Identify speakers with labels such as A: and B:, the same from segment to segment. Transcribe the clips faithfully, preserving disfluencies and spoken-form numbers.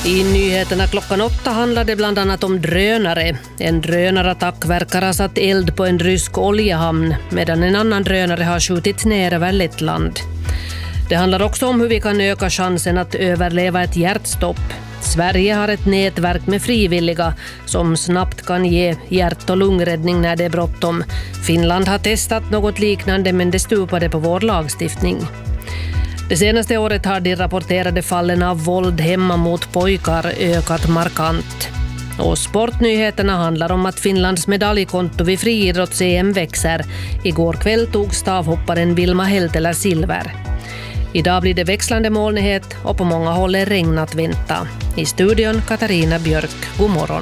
A: I nyheterna klockan åtta handlade bland annat om drönare. En drönarattack verkar ha satt eld på en rysk oljehamn medan en annan drönare har skjutit ner över Lettland. Det handlar också om hur vi kan öka chansen att överleva ett hjärtstopp. Sverige har ett nätverk med frivilliga som snabbt kan ge hjärt- och lungräddning när det är bråttom. Finland har testat något liknande men det stupade på vår lagstiftning. Det senaste året har de rapporterade fallen av våld hemma mot pojkar ökat markant. Och sportnyheterna handlar om att Finlands medaljkonto vid friidrotts-E M växer. Igår kväll tog stavhopparen Vilma Helteler silver. Idag blir det växlande molnighet och på många håll är regn att vänta. I studion Katarina Björk, god morgon.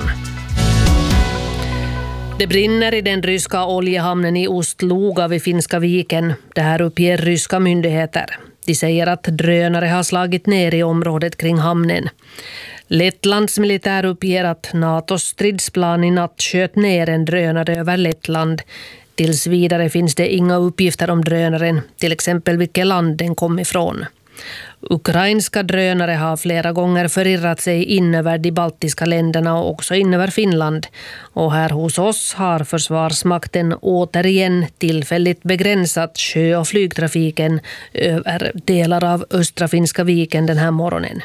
A: Det brinner i den ryska oljehamnen i Ust-Luga vid Finska viken. Det här uppger ryska myndigheter. De säger att drönare har slagit ner i området kring hamnen. Lettlands militär uppger att NATOs stridsplan i natt sköt ner en drönare över Lettland. Tills vidare finns det inga uppgifter om drönaren, till exempel vilket land den kom ifrån. Ukrainska drönare har flera gånger förirrat sig in över de baltiska länderna och också in över Finland. Och här hos oss har försvarsmakten återigen tillfälligt begränsat sjö- och flygtrafiken över delar av östra Finska viken den här morgonen.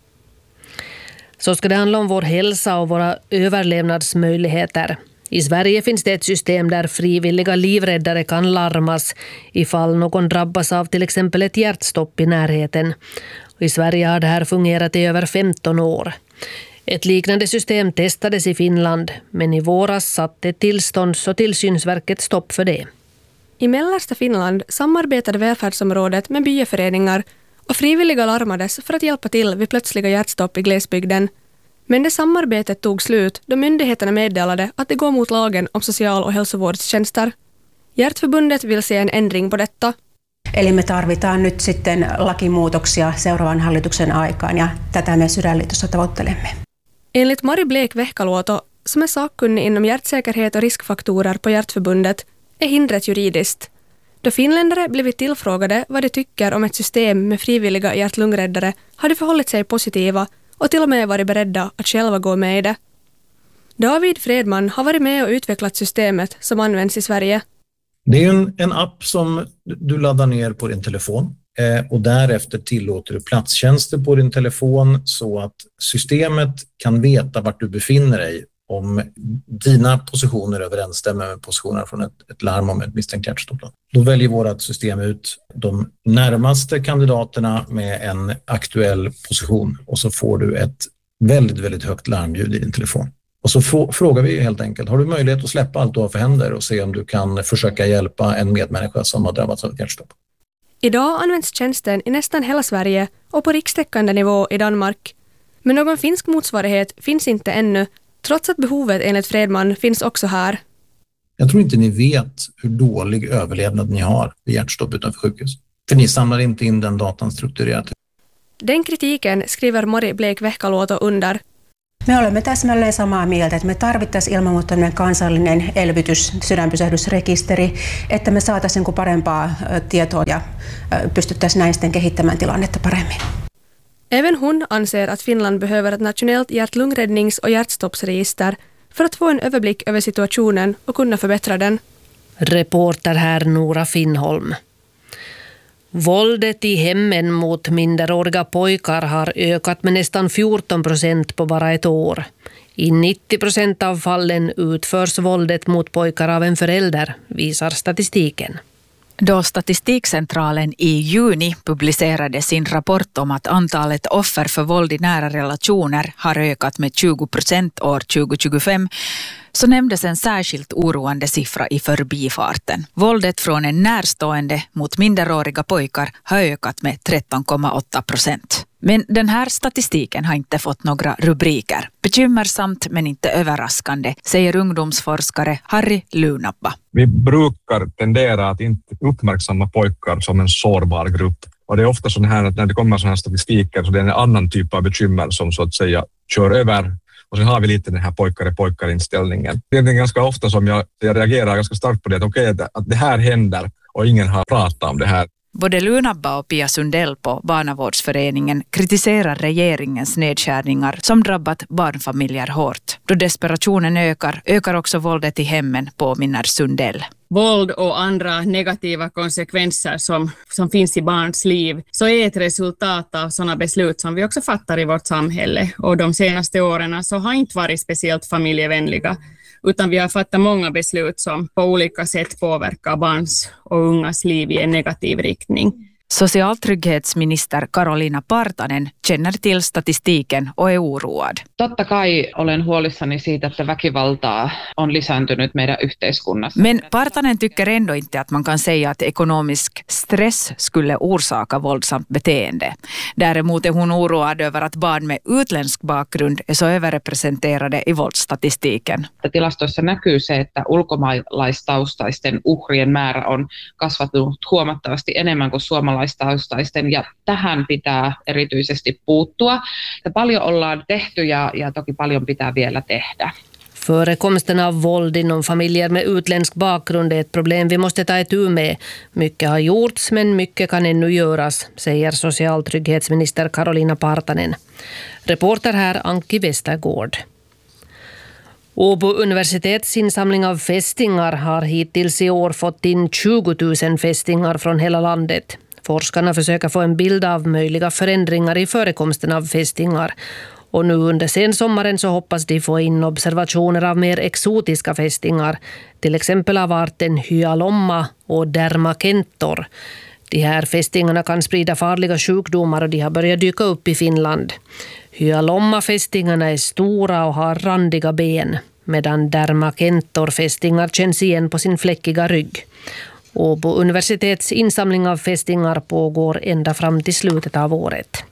A: Så ska det handla om vår hälsa och våra överlevnadsmöjligheter. I Sverige finns det ett system där frivilliga livräddare kan larmas ifall någon drabbas av till exempel ett hjärtstopp i närheten. I Sverige har det här fungerat i över femton år. Ett liknande system testades i Finland, men i våras satte tillstånds- och tillsynsverket stopp för det.
B: I mellersta Finland samarbetade välfärdsområdet med byaföreningar och frivilliga larmades för att hjälpa till vid plötsliga hjärtstopp i glesbygden. Men det samarbetet tog slut då myndigheterna meddelade att det går mot lagen om social- och hälsovårdstjänster. Hjärtförbundet vill se en ändring på detta.
C: Eli me tarvitaan nyt sitten lakimuutoksia seuraavan hallituksen aikaan ja tätä me Sydänliitossa tavoittelemme.
B: Enligt Mari Blek-Vehkaluoto, som är sakkunnig inom hjärtsäkerhet och riskfaktorer på Hjärtförbundet, är hindret juridiskt. Då finländare blivit tillfrågade vad de tycker om ett system med frivilliga hjärt-lungräddare har de förhållit sig positiva och till och med varit beredda att själva gå med i det. David Fredman har varit med och utvecklat systemet som används i Sverige.
D: Det är en, en app som du laddar ner på din telefon eh, och därefter tillåter du platstjänster på din telefon så att systemet kan veta vart du befinner dig om dina positioner överensstämmer med positioner från ett, ett larm om ett misstänkt hjärtstopp. Då väljer vårt system ut de närmaste kandidaterna med en aktuell position och så får du ett väldigt, väldigt högt larmljud i din telefon. Och så få, frågar vi helt enkelt, har du möjlighet att släppa allt du har för händer och se om du kan försöka hjälpa en medmänniska som har drabbats av ett hjärtstopp?
B: Idag används tjänsten i nästan hela Sverige och på rikstäckande nivå i Danmark. Men någon finsk motsvarighet finns inte ännu, trots att behovet enligt Fredman finns också här.
D: Jag tror inte ni vet hur dålig överlevnad ni har vid hjärtstopp utanför sjukhus. För ni samlar inte in den datan strukturerat.
B: Den kritiken skriver Mari Blek-Vehkaluoto under.
C: Me olemme täsmälleen samaa mieltä, että me tarvittaisiin ilman muuta kansallinen elvytys, sydänpysähdysrekisteri, että me saataisiin parempaa tietoa ja pystyttäisiin näin sitten kehittämään tilannetta paremmin.
B: Även hon anser att Finland behöver ett nationellt hjärt-lungräddnings- och hjärtstoppsregister för att få en överblick över situationen och kunna förbättra den.
A: Reporter här Nora Finnholm. Våldet i hemmen mot minderåriga pojkar har ökat med nästan fjorton procent på bara ett år. I nittio procent av fallen utförs våldet mot pojkar av en förälder, visar statistiken.
E: Då Statistikcentralen i juni publicerade sin rapport om att antalet offer för våld i nära relationer har ökat med tjugo procent år tjugo tjugofem, så nämndes en särskilt oroande siffra i förbifarten. Våldet från en närstående mot minderåriga pojkar har ökat med tretton komma åtta procent. Men den här statistiken har inte fått några rubriker. Bekymmersamt men inte överraskande, säger ungdomsforskare Harry Lunabba.
F: Vi brukar tendera att inte uppmärksamma pojkar som en sårbar grupp. Och det är ofta så här att när det kommer sådana här statistiker så det är en annan typ av bekymmer som så att säga kör över. Och så har vi lite den här pojkar-pojkar-inställningen. Det är ganska ofta som jag, jag reagerar ganska starkt på det. Att okej, okay, att det här händer och ingen har pratat om det här.
E: Både Lunabba och Pia Sundell på Barnavårdsföreningen kritiserar regeringens nedskärningar som drabbat barnfamiljer hårt. Då desperationen ökar, ökar också våldet i hemmen, påminner Sundell.
G: Våld och andra negativa konsekvenser som, som finns i barns liv, så är ett resultat av sådana beslut som vi också fattar i vårt samhälle. Och de senaste åren så har inte varit speciellt familjevänliga, utan vi har fattat många beslut som på olika sätt påverkar barns och ungas liv i en negativ riktning.
E: Socialtrygghetsminister Karoliina Partanen känner till statistiken och är oroad.
H: Totta kai olen huolissani siitä, että väkivaltaa on lisääntynyt meidän yhteiskunnassa.
E: Men Partanen tycker ändå inte att man kan säga att ekonomisk stress skulle orsaka våldsamt beteende. Däremot är hon oroad över att barn med utländsk bakgrund är så överrepresenterade i våldsstatistiken.
H: Tilastoissa näkyy se, että ulkomaalaistaustaisten uhrien määrä on kasvanut huomattavasti enemmän kuin suomalaiset. Ja tähän pitää erityisesti puuttua. Ja paljon ollaan tehty ja, ja toki paljon pitää vielä tehdä.
A: Förekomsten av våld inom familjer med utländsk bakgrund är ett problem vi måste ta itu med. Mycket har gjorts, men mycket kan ännu göras, säger socialtrygghetsminister Karoliina Partanen. Reporter här Anki Westergård. Åbo universitets insamling av fästingar har hittills i år fått in tjugo tusen fästingar från hela landet. Forskarna försöker få en bild av möjliga förändringar i förekomsten av fästingar. Och nu under sensommaren så hoppas de få in observationer av mer exotiska fästingar, till exempel av arten hyalomma och dermakentor. De här fästingarna kan sprida farliga sjukdomar och de har börjat dyka upp i Finland. Hyalomma-fästingarna är stora och har randiga ben, medan dermakentor-fästingar känns igen på sin fläckiga rygg. Åbo universitets insamling av fästingar pågår ända fram till slutet av året.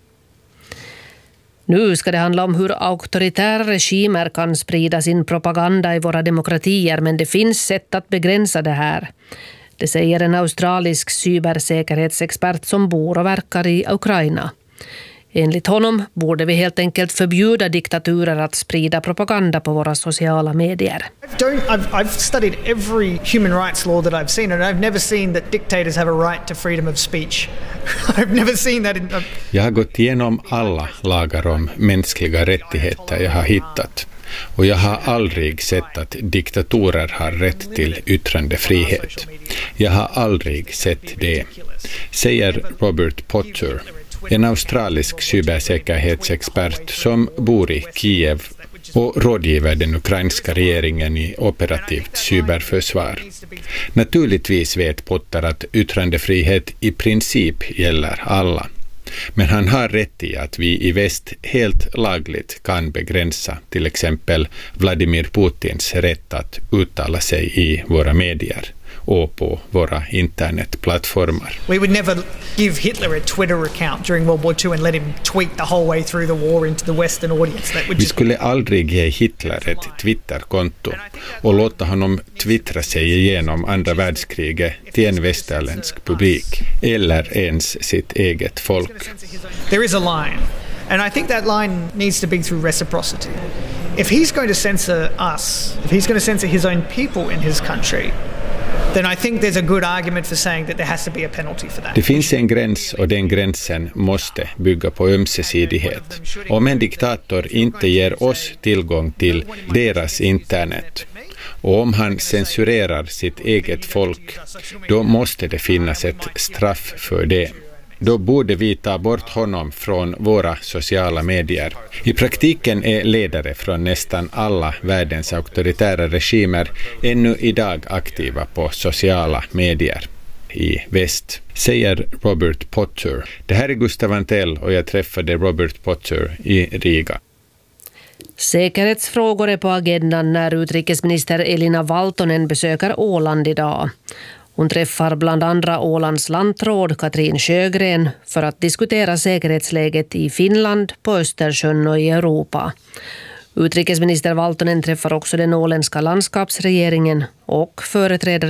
A: Nu ska det handla om hur auktoritära regimer kan sprida sin propaganda i våra demokratier, men det finns sätt att begränsa det här. Det säger en australisk cybersäkerhetsexpert som bor och verkar i Ukraina. Enligt honom borde vi helt enkelt förbjuda diktaturer att sprida propaganda på våra sociala medier.
I: Don't, I've, I've studied every human rights law that I've seen, and I've never seen that dictators have a right to freedom of speech. I've never seen that in...
J: Jag har gått igenom alla lagar om mänskliga rättigheter jag har hittat. Och jag har aldrig sett att diktatorer har rätt till yttrandefrihet. Jag har aldrig sett det, säger Robert Potter, en australisk cybersäkerhetsexpert som bor i Kiev och rådgiver den ukrainska regeringen i operativt cyberförsvar. Naturligtvis vet Potter att yttrandefrihet i princip gäller alla. Men han har rätt i att vi i väst helt lagligt kan begränsa till exempel Vladimir Putins rätt att uttala sig i våra medier och på våra internetplattformar.
I: We would never give Hitler a Twitter account during World War Two and let him tweet the whole way through the war into the Western audience. That would
J: Vi
I: just...
J: skulle aldrig ge Hitler ett Twitterkonto och låta honom twittra sig igenom andra världskriget till en västerländsk publik eller ens sitt eget folk.
I: There is a line, and I think that line needs to be through reciprocity. If he's going to censor us, if he's going to censor his own people in his country, then I think there's a good argument for saying that there has to be a penalty for that.
J: Det finns en gräns och den gränsen måste bygga på ömsesidighet. Om en diktator inte ger oss tillgång till deras internet och om han censurerar sitt eget folk, då måste det finnas ett straff för det. Då borde vi ta bort honom från våra sociala medier. I praktiken är ledare från nästan alla världens auktoritära regimer ännu idag aktiva på sociala medier i väst, säger Robert Potter. Det här är Gustav Antell och jag träffade Robert Potter i Riga.
A: Säkerhetsfrågor är på agendan när utrikesminister Elina Valtonen besöker Åland idag. Hon träffar bland andra Ålands lantråd Katrin Sjögren för att diskutera säkerhetsläget i Finland, på Östersjön och i Europa. Utrikesminister Valtonen träffar också den åländska landskapsregeringen och företrädare